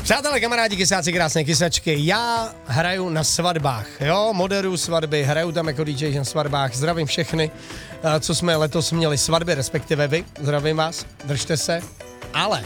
Přátelé, kamarádi, kysáci, krásné kysačky, já hraju na svatbách, jo, moderuju svatby, hraju tam jako DJ na svatbách, zdravím všechny, co jsme letos měli svatby, respektive vy, zdravím vás, držte se, ale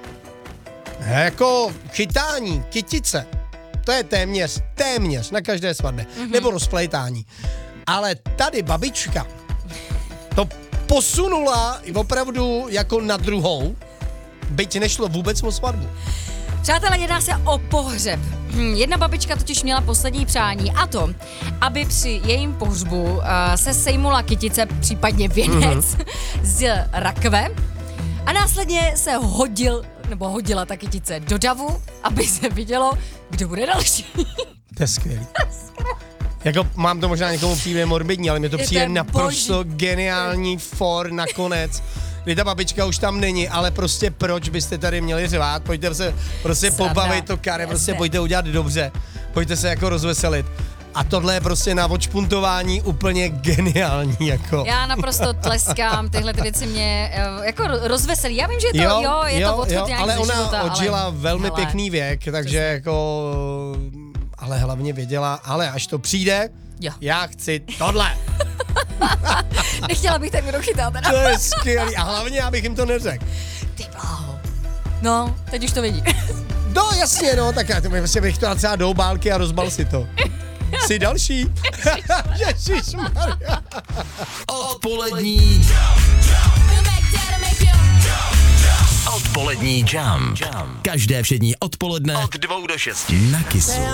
jako chytání, kytice, to je téměř na každé svatbě, nebo rozplétání, ale tady babička to posunula opravdu jako na druhou, byť nešlo vůbec o svatbu. Přátelé, jedná se o pohřeb. Jedna babička totiž měla poslední přání a to, aby při jejím pohřbu se sejmula kytice, případně věnec z rakve a následně se hodila ta kytice do davu, aby se vidělo, kdo bude další. To je skvělý. Jako mám to možná někomu přijde morbidní, ale mi to přijde naprosto geniální for nakonec. Kdy ta babička už tam není, ale prostě proč byste tady měli řvát, pojďte se prostě pobavit to kare, prostě pojďte udělat dobře, pojďte se jako rozveselit. A tohle je prostě na odšpuntování úplně geniální, jako. Já naprosto tleskám, tyhle ty věci mě jako rozveselí. Já vím, že je to odchod nějak ale ze ona života, odžila velmi hele, pěkný věk, takže jako, ale hlavně věděla, ale až to přijde, já chci tohle. Nechtěla bych tak kdo chytat. To je skvělý a hlavně, abych jim to neřekl. Ty bláho. No, teď už to vidí. No jasně, no, tak já vlastně bych to třeba do obálky a rozbal si to. Jsi další? Ježišmarja. Odpolední jam. Každé všední odpoledne od 2 do 6 na Kissu.